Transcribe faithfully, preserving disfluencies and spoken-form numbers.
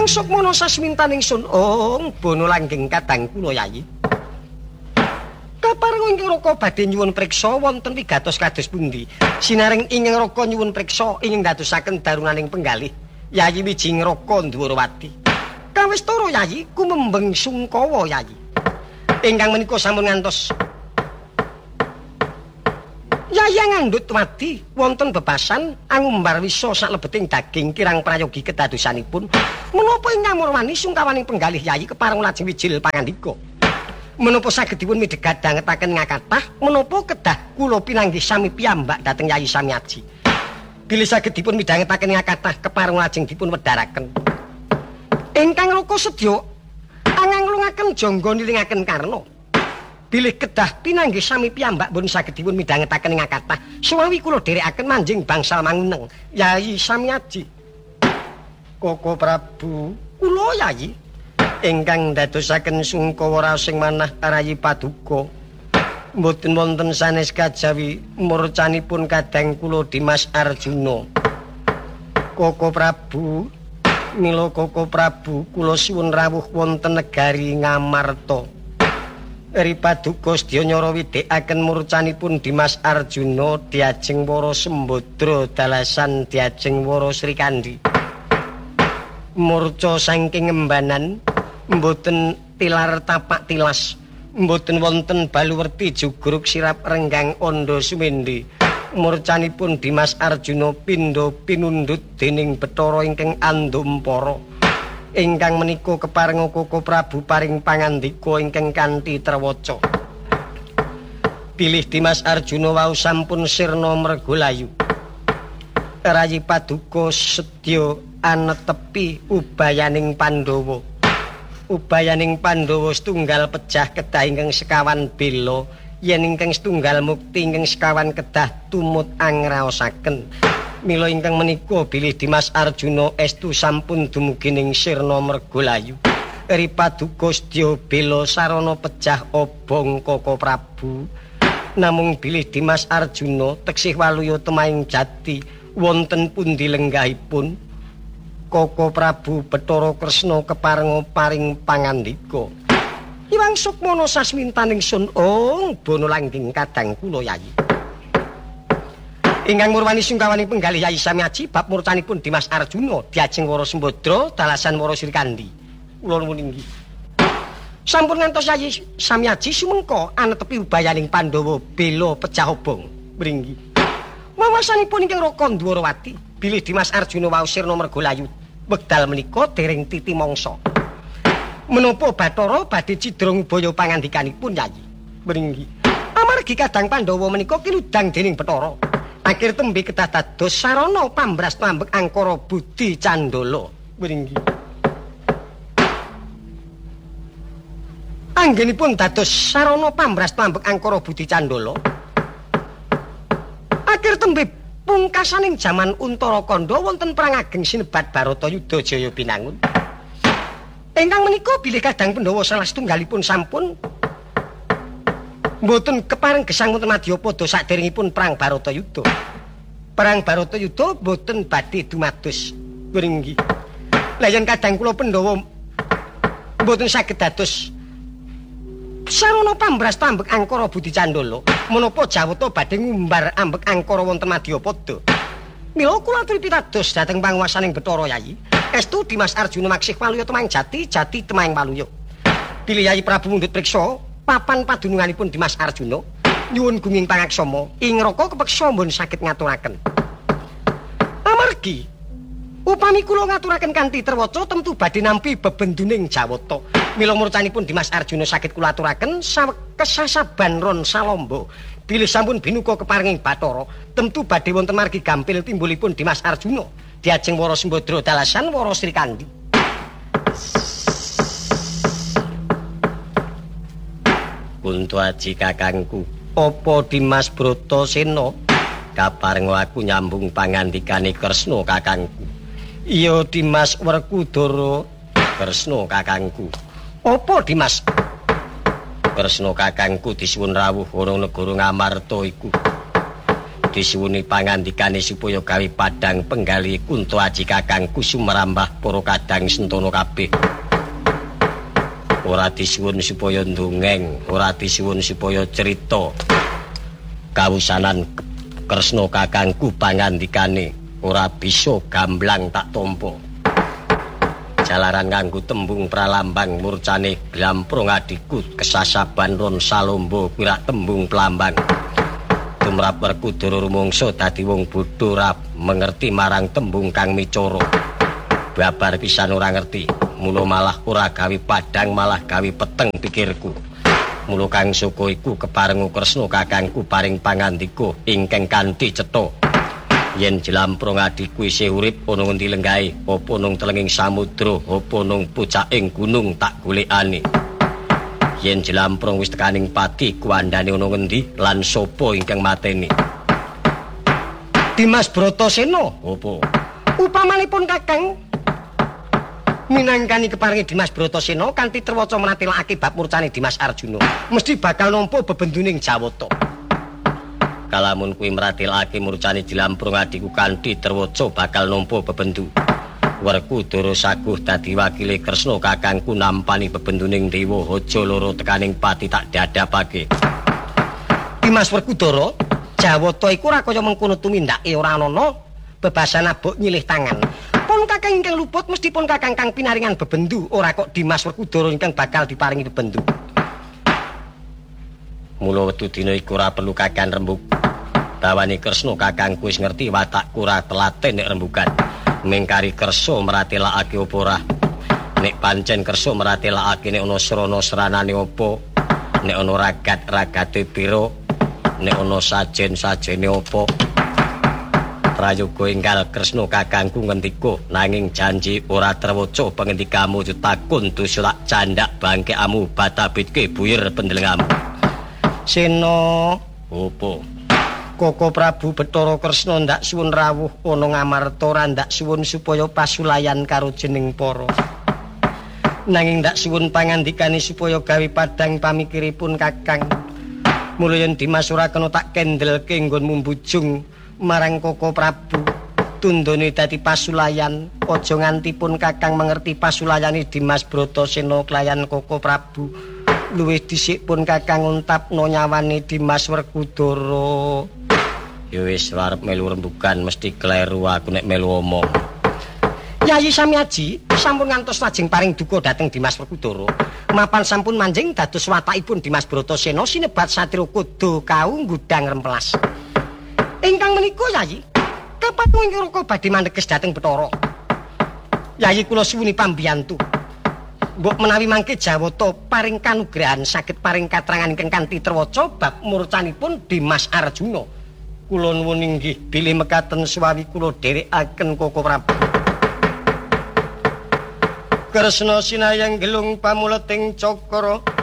Iwang Sukmana sasmintaning sun ong bono langgeng kadang kula yayi. Kaparenga ingkang raka badhe nyuwun priksa wonten wigatos kados pundi? Sinaring ingkang raka nyuwun priksa ingkang dadosaken darunaning penggalih Yayi Wijing Raka Dwarawati. Kawistara yayi kumembeng Sungkawa yayi. Ingkang menika sampun ngantos Yayi ngandhut wadi wonten bebasan angumbar wisa saklebeting daging kirang prayogi kedadosanipun menapa ingkang murwani sungkawaning penggalih Yayi kepareng lajeng wijil pangandika. Menapa saged dipun midhegat dhangetaken ngakathah menapa kedah kula pinanggih sami piyambak dhateng Yayi Samyaji. Bilih saged dipun midhangetaken ngakathah kepareng lajeng dipun wedharaken. Ingkang raka sedya anganglungaken jangga niringaken karna. Bilih kedah pinanggih sami piyambak pun saged dipun midhangetaken ngakathah suwawi kula dherekaken manjing bangsal manguneng Yayi Samyaji. Koko Prabu, kula Yayi ingkang dadosaken Sungkawa raosing manah Rayi Paduka. Mboten wonten sanes kajawi murcanipun kadang kula Dimas Arjuna. Koko Prabu, mila Koko Prabu kula suwun rawuh wonten negari Ngamarta. Ri Paduka sedya nyara widhekaken murcanipun Dimas Arjuna diajeng Wara Sembadra dalasan diajeng Wara Srikandi. Murca saking embanan mboten tilar tapak tilas, mboten wonten baluwerti jugruk sirap renggang anda sumendhe. Murcanipun Dimas Arjuna pindha pinundhut dening Bathara ingkang Andumpara. Ingkang menika keparenga Koko Prabu paring pangandika ingkang kanthi trewaca. Bilih Dimas Arjuna wau sampun sirna mregolayu. Rayi Paduka sedya anetepi ubayaning Pandhawa. Ubayaning Pandhawa setunggal pejah kedah ingkang sekawan bela yen ingkang setunggal mukti ingkang sekawan kedah tumut angraosaken. Mila ingkang menika bilih Dimas Arjuna estu sampun dumugi ning sirna Mergolayu. Ri Paduka sedya bela sarana pejah obong Koko Prabu. Namung bilih Dimas Arjuna teksih waluya temaing jati wonten pundi lenggahipun Koko Prabu Bathara Kresna keparenga paring pangandika. Iwang Sukmana sasmintaning sun ong bono langgeng kadang kula Yayi. Ingkang murwani sungkawaning penggalih Yayi Samyaji bab murcanipun Dimas Arjuna diajeng Wara Sembadra dalasan Wara Srikandi. Kula nuwun inggih. Sampun ngantos Yayi Samyaji sumengka anetepi ubayaning Pandhawa bela pecah obong mringgi. Wawasanipun ingkang Raka Dwarawati bilih Dimas Arjuna wau sirna Mergolayu wekdal menika dereng titi mangsa. Menapa Bathara badhe cidra ngubaya pangandikanipun Yayi mringgi. Amargi kadang Pandhawa menika kinudang dening Bathara. Akhir tembe kedah dados sarana pambras pambek angkara budi Candala mringgi. Anggenipun dados sarana pambras pambek angkara budi Candala. Akhir tembe pungkasaning jaman Untara Kanda wonten perang ageng sinebat Baratayuda Jaya Binangun. Ingkang menika bilih kadang Pandhawa salah setunggalipun sampun mboten kepareng gesang wonten Madyapada saderengipun perang Baratayuda. Perang Baratayuda mboten badhe dumados mringgi. Lah yen kadang kula Pandhawa mboten saged dados sarana pambras pambek angkara budi Candala, menapa Jawata badhe ngumbar ambek angkara wonten Madyapada. Mila kula aturi pitados dhateng panguwasaning Bathara Yayi, estu Dimas Arjuna maksih waluya temaing jati, jati temaing waluya. Bilih Yayi Prabu mundhut priksa papan padununganipun Dimas Arjuna, nyuwun gunging pangaksama, ing raka kepeksa mbon saged ngaturaken. Amargi upami kula ngaturaken kanthi trewaca tentu badhe nampi bebenduning Jawata. Mila murcanipun Dimas Arjuna saged kula aturaken kesasaban ron salamba. Bilih sampun binuka keparenging Bathara, tentu badhe wonten margi gampil timbulipun Dimas Arjuna diajeng Wara Sembadra dalasan Wara Srikandi. Kunto aji kakangku, apa Dimas Bratasena kaparenga aku nyambung pangandikane Kresna kakangku. Iya Dimas Werkudara Kresna kakangku. Apa Dimas Kresna kakangku disuwun rawuh ana negara Ngamarta iku. disuwuni pangandikane supaya gawe padang penggali Kunto Aji Kakang Kusumrambah para kadang sentono kabeh. Ora disuwun supaya ndongeng, ora disuwun supaya cerita. Kawusanan Kresna kakangku pangandikane ora bisa gamblang tak tampa. Jalaran nganggo tembung pralambang murcane glamprong adiku kesasaban ron salomba pirak tembung pelambang. Tumrap Werkudara rumangsa dadi wong bodho ora mengerti marang tembung kang micara. Babar pisan ora ngerti, mula malah ora gawe padang malah gawe peteng pikirku. Mula kang saka iku keparengu Kresna kakangku paring pangandika ingkang kanthi cetha. Yen Jlamprong adikku isih urip ana ngendi lenggahe, apa nang telenging samudra, apa nang pucaking gunung tak golekane. Yen Jlamprong wis tekaning pati kuandane ana ngendi lan sapa ingkang mateni. Dimas Bratasena, apa? Upamanipun Kakang minangkani keparingi Dimas Bratasena kanthi trewaca mratelakake bab murcane Dimas Arjuna, mesti bakal nampa bebenduning Jawata. Kalamun kuwi mratelakake murcane Jlamprong adiku kanthi trewaca bakal nampa bebendu. Werkudara saguh dadi wakile Kresna kakangku nampani bebenduning dewa, aja loro tekaning pati tak dadapake. Dimas Werkudara, Jawata iku ora kaya mengkono tumindake ora ana bebasan abuk nyilih tangan. Pun kakang ingkang luput mesti pun kakang kang pinaringan bebendu, ora kok Dimas Werkudara ingkang bakal diparingi bebendu. Mula wetu dina iku ora perlu kakang rembug. Bawane Kresna kakangku wis ngerti watakku ora telaten nek rembugan. Mengkari kersa mratelakake apa ora. Nek pancen kersa mratelakake nek ana srana sranane apa, nek ana ragat ragate pira, nek ana sajen-sajene apa. Prayoga enggal Kresna kakangku ngendika nanging janji ora trewaca pangendikamu takun dosa tak candhak bangkekamu batabitke buyir pendelengamu. Sena opo? Koko Prabu Bathara Kresna ndak suwun rawuh ana ngamarta ora ndak suwun supaya pasulayan karo jeneng para. Nanging ndak suwun pangandikane supaya gawe padang pamikiripun Kakang. Mula yen Dimas ora kena tak kendelke nggonmu mbujung marang Koko Prabu. Tundone dadi pasulayan, aja nganti pun Kakang mengerti pasulayane Dimas Bratasena klayan Koko Prabu. Luwih dhisik pun Kakang untapno nyawane Dimas Werkudara. Ya wis arep melu rembugan mesti kleru aku nek melu omong. Yayi Samyaji sampun ngantos lajeng paring duka dhateng Dimas Werkudara. Mapan sampun manjing dados watakipun Dimas Bratasena sinebat satria kudu kau gudang remplas. Ingkang menika Yayi, kepatung ingkang ruka badhe mandheges dhateng Bathara. Yayi kula suwuni pambiyantu. Mbok menawi mangke Jawata paring kanugrahan saged paring katrangan ingkang kanthi trewaca bab murcanipun Dimas Arjuna. Kula nuwun inggih bilih mekaten suwawi kula dherekaken Koko Prabu. Kresna sinayang gelung pamuleting cakra